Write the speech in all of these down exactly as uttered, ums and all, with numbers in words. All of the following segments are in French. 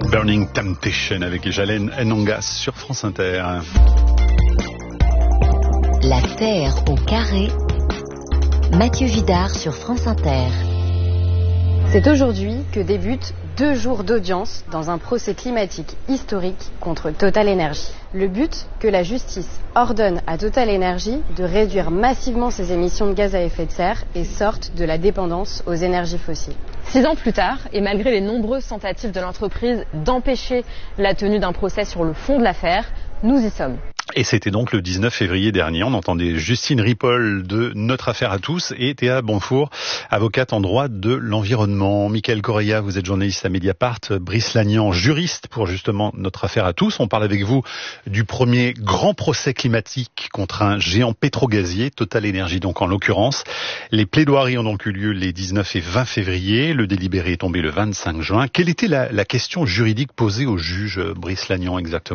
Burning Temptation avec Jalen Enongas sur France Inter. La Terre au carré, Mathieu Vidard sur France Inter. C'est aujourd'hui que débutent deux jours d'audience dans un procès climatique historique contre Total Energy. Le but, que la justice ordonne à Total Energy de réduire massivement ses émissions de gaz à effet de serre et sorte de la dépendance aux énergies fossiles. Six ans plus tard, et malgré les nombreuses tentatives de l'entreprise d'empêcher la tenue d'un procès sur le fond de l'affaire, nous y sommes. Et c'était donc le dix-neuf février dernier. On entendait Justine Ripoll de Notre Affaire à tous et Théa Bonfour, avocate en droit de l'environnement. Mickaël Correia, vous êtes journaliste à Mediapart. Brice Lagnan, juriste pour justement Notre Affaire à tous. On parle avec vous du premier grand procès climatique contre un géant pétrogazier, Total Energy donc en l'occurrence. Les plaidoiries ont donc eu lieu les dix-neuf et vingt février. Le délibéré est tombé le vingt-cinq juin. Quelle était la, la question juridique posée au juge Brice Lagnan exactement ?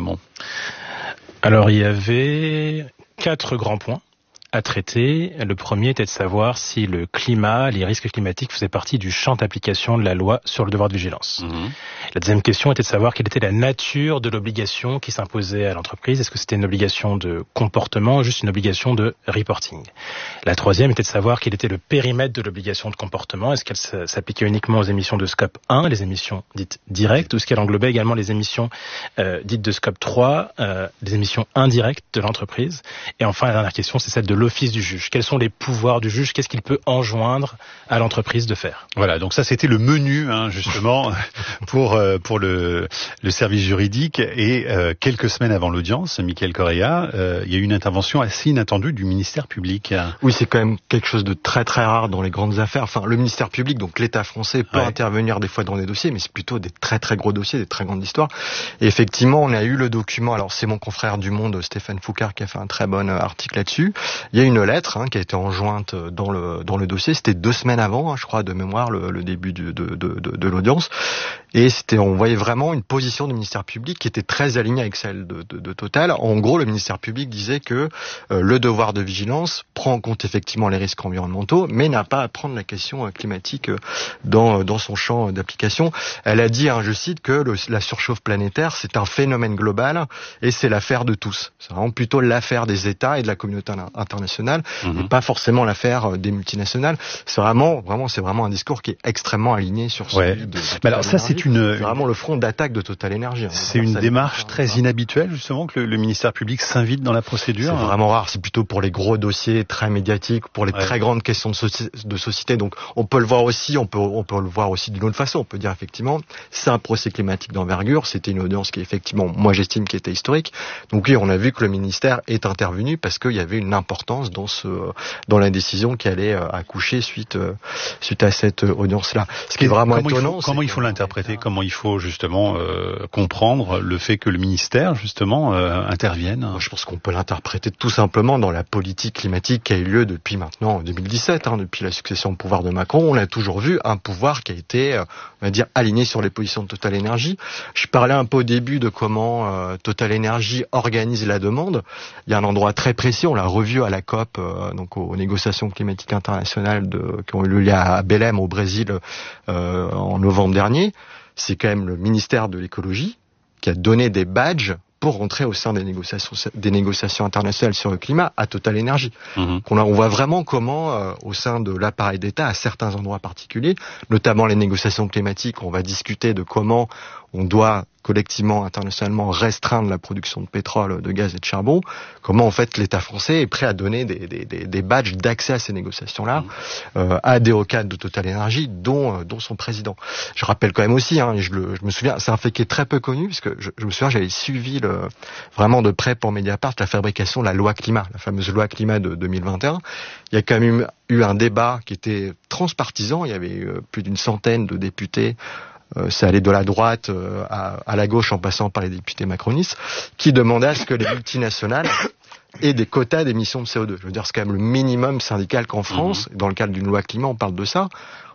Alors, il y avait quatre grands points à traiter. Le premier était de savoir si le climat, les risques climatiques faisaient partie du champ d'application de la loi sur le devoir de vigilance. Mmh. La deuxième question était de savoir quelle était la nature de l'obligation qui s'imposait à l'entreprise. Est-ce que c'était une obligation de comportement ou juste une obligation de reporting? La troisième était de savoir quel était le périmètre de l'obligation de comportement. Est-ce qu'elle s'appliquait uniquement aux émissions de scope un, les émissions dites directes, ou est-ce qu'elle englobait également les émissions euh, dites de scope trois, euh, les émissions indirectes de l'entreprise? Et enfin, la dernière question, c'est celle de l'office du juge. Quels sont les pouvoirs du juge? Qu'est-ce qu'il peut enjoindre à l'entreprise de faire? Voilà, donc ça c'était le menu hein, justement pour euh, pour le le service juridique. Et euh, quelques semaines avant l'audience, Mickaël Correia, euh, il y a eu une intervention assez inattendue du ministère public. Oui, c'est quand même quelque chose de très très rare dans les grandes affaires. Enfin, le ministère public, donc l'État français, peut ouais. intervenir des fois dans des dossiers, mais c'est plutôt des très très gros dossiers, des très grandes histoires. Et effectivement, on a eu le document. Alors c'est mon confrère du Monde, Stéphane Foucard, qui a fait un très bon article là-dessus. Il y a une lettre hein, qui a été enjointe dans le dans le dossier. C'était deux semaines avant, hein, je crois, de mémoire, le, le début de, de, de, de l'audience. Et c'était, on voyait vraiment une position du ministère public qui était très alignée avec celle de, de, de Total. En gros, le ministère public disait que euh, le devoir de vigilance prend en compte effectivement les risques environnementaux, mais n'a pas à prendre la question climatique dans dans son champ d'application. Elle a dit, hein, je cite, que le, la surchauffe planétaire, c'est un phénomène global et c'est l'affaire de tous. C'est vraiment plutôt l'affaire des États et de la communauté internationale, mmh. et pas forcément l'affaire des multinationales. C'est vraiment, vraiment, c'est vraiment un discours qui est extrêmement aligné sur celui ouais. de, de Mais alors ça, c'est une, c'est vraiment le front d'attaque de Total Energy. Hein. C'est une démarche très inhabituelle, justement, que le, le ministère public s'invite dans la procédure. C'est hein. vraiment rare. C'est plutôt pour les gros dossiers très médiatiques, pour les ouais. très grandes questions de, soci- de société. Donc, on peut le voir aussi, on peut, on peut le voir aussi d'une autre façon. On peut dire effectivement, c'est un procès climatique d'envergure. C'était une audience qui, effectivement, moi j'estime qui était historique. Donc oui, on a vu que le ministère est intervenu parce qu'il y avait une importance dans ce, dans la décision qui allait accoucher suite, suite à cette audience-là. Ce qui est vraiment comment étonnant. Il faut, comment il faut l'interpréter? Comment il faut justement euh, comprendre le fait que le ministère justement euh, intervienne? Moi, je pense qu'on peut l'interpréter tout simplement dans la politique climatique qui a eu lieu depuis maintenant deux mille dix-sept, hein, depuis la succession au pouvoir de Macron. On a toujours vu un pouvoir qui a été, euh, on va dire, aligné sur les positions de Total Energy. Je parlais un peu au début de comment euh, Total Energy organise la demande. Il y a un endroit très précis. On l'a revu à la COP, euh, donc aux négociations climatiques internationales de, qui ont eu lieu à Belém au Brésil euh, en novembre dernier. C'est quand même le ministère de l'écologie qui a donné des badges pour rentrer au sein des négociations, des négociations internationales sur le climat à Total Energy. Mmh. On, a, on voit vraiment comment, euh, au sein de l'appareil d'État, à certains endroits particuliers, notamment les négociations climatiques, on va discuter de comment on doit collectivement, internationalement, restreindre la production de pétrole, de gaz et de charbon, comment en fait l'État français est prêt à donner des, des, des badges d'accès à ces négociations-là mmh. euh, à des hauts cadres de Total Energy, dont, euh, dont son président. Je rappelle quand même aussi, hein, je, le, je me souviens, c'est un fait qui est très peu connu, parce que je, je me souviens, j'avais suivi le, vraiment de près pour Mediapart la fabrication de la loi climat, la fameuse loi climat de deux mille vingt et un. Il y a quand même eu, eu un débat qui était transpartisan, il y avait eu plus d'une centaine de députés. Euh, c'est allé de la droite euh, à, à la gauche en passant par les députés macronistes, qui demandaient à ce que les multinationales aient des quotas d'émissions de C O deux. Je veux dire, c'est quand même le minimum syndical qu'en France, mmh. dans le cadre d'une loi climat, on parle de ça.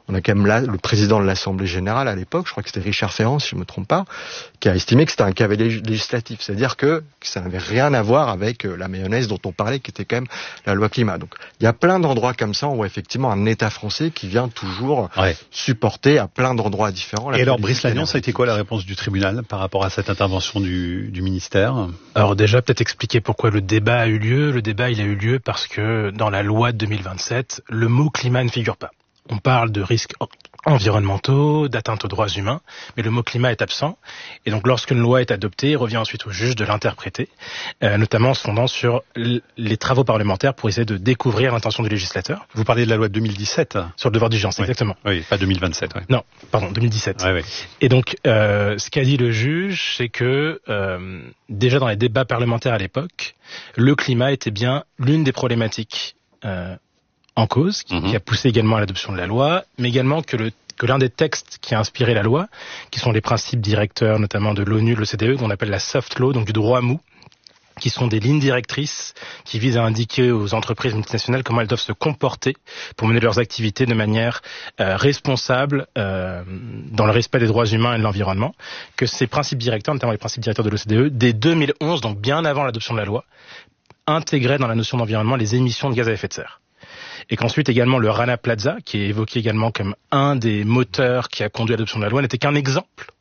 on a quand même là le président de l'Assemblée générale à l'époque, je crois que c'était Richard Ferrand, si je me trompe pas, qui a estimé que c'était un cavalier législatif, c'est-à-dire que, que ça n'avait rien à voir avec la mayonnaise dont on parlait, qui était quand même la loi climat. Donc, il y a plein d'endroits comme ça où effectivement un État français qui vient toujours ouais. supporter à plein d'endroits différents. Et alors, Brice Lagnon, ça a été quoi la réponse du tribunal par rapport à cette intervention du, du ministère? Alors déjà, peut-être expliquer pourquoi le débat a eu lieu. Le débat, il a eu lieu parce que dans la loi de deux mille vingt-sept, le mot climat ne figure pas. On parle de risques environnementaux, d'atteinte aux droits humains, mais le mot climat est absent. Et donc, lorsqu'une loi est adoptée, il revient ensuite au juge de l'interpréter, euh, notamment en se fondant sur l- les travaux parlementaires pour essayer de découvrir l'intention du législateur. Vous parlez de la loi de deux mille dix-sept? Sur le devoir d'urgence, oui. exactement. Oui, pas deux mille vingt-sept. Ouais. Non, pardon, deux mille dix-sept. Ouais, ouais. Et donc, euh, ce qu'a dit le juge, c'est que euh, déjà dans les débats parlementaires à l'époque, le climat était bien l'une des problématiques euh, en cause, qui, mmh. qui a poussé également à l'adoption de la loi, mais également que, le, que l'un des textes qui a inspiré la loi, qui sont les principes directeurs notamment de l'ONU, de l'O C D E, qu'on appelle la soft law, donc du droit mou, qui sont des lignes directrices qui visent à indiquer aux entreprises multinationales comment elles doivent se comporter pour mener leurs activités de manière euh, responsable euh, dans le respect des droits humains et de l'environnement, que ces principes directeurs, notamment les principes directeurs de l'O C D E, dès deux mille onze, donc bien avant l'adoption de la loi, intégraient dans la notion d'environnement les émissions de gaz à effet de serre. Et qu'ensuite également le Rana Plaza, qui est évoqué également comme un des moteurs qui a conduit à l'adoption de la loi, n'était qu'un exemple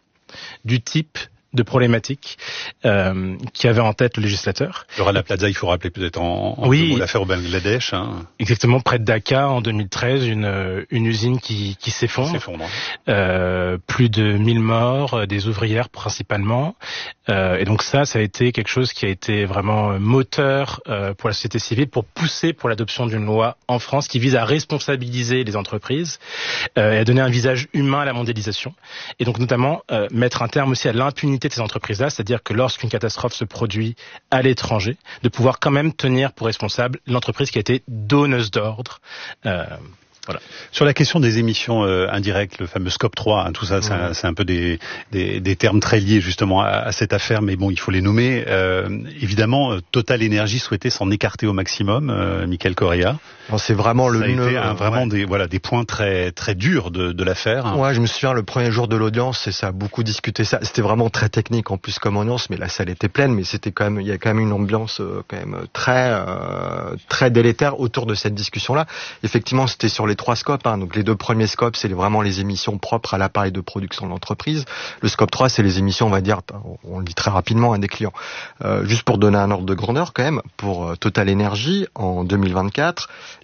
du type de problématiques euh, qui avait en tête le législateur. Le Rana Plaza, il faut rappeler peut-être en, en oui, l'affaire au Bangladesh. Hein. Exactement, près de Dhaka en deux mille treize, une, une usine qui, qui s'effondre. s'effondre. Euh, plus de mille morts, des ouvrières principalement. Euh, et donc ça, ça a été quelque chose qui a été vraiment moteur euh, pour la société civile, pour pousser pour l'adoption d'une loi en France qui vise à responsabiliser les entreprises euh, et à donner un visage humain à la mondialisation. Et donc notamment euh, mettre un terme aussi à l'impunité de ces entreprises-là, c'est-à-dire que lorsqu'une catastrophe se produit à l'étranger, de pouvoir quand même tenir pour responsable l'entreprise qui a été donneuse d'ordre. Euh, Voilà. Sur la question des émissions euh, indirectes, le fameux scope trois, hein, tout ça, c'est, mmh. un, c'est un peu des, des, des termes très liés justement à, à cette affaire, mais bon, il faut les nommer. Euh, évidemment, Total Energy souhaitait s'en écarter au maximum, euh, Michael Correa. Non, c'est vraiment le ça a nœud, été un, vraiment ouais. des voilà des points très très durs de, de l'affaire. Ouais, je me souviens le premier jour de l'audience, et ça a beaucoup discuté ça. C'était vraiment très technique en plus comme audience, mais la salle était pleine, mais c'était quand même il y a quand même une ambiance euh, quand même très euh, très délétère autour de cette discussion-là. Effectivement, c'était sur les trois scopes. Hein. Donc les deux premiers scopes, c'est vraiment les émissions propres à l'appareil de production de l'entreprise. Le scope trois, c'est les émissions, on va dire, on le dit très rapidement, à des clients. Euh, juste pour donner un ordre de grandeur quand même, pour Total Energy, en deux mille vingt-quatre,